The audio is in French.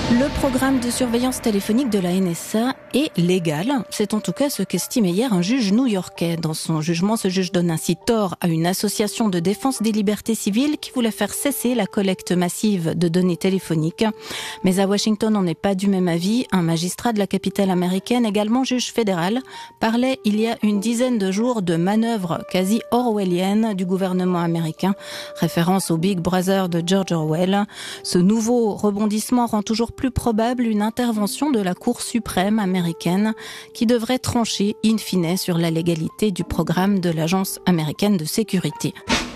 Le programme de surveillance téléphonique de la NSA est légal. C'est en tout cas ce qu'estimait hier un juge new-yorkais. Dans son jugement, ce juge donne ainsi tort à une association de défense des libertés civiles qui voulait faire cesser la collecte massive de données téléphoniques. Mais à Washington, on n'est pas du même avis. Un magistrat de la capitale américaine, également juge fédéral, parlait il y a une dizaine de jours de manœuvres quasi orwelliennes du gouvernement américain. Référence au Big Brother de George Orwell. Ce nouveau rebondissement rend toujours plus probable une intervention de la Cour suprême américaine qui devrait trancher in fine sur la légalité du programme de l'Agence américaine de sécurité.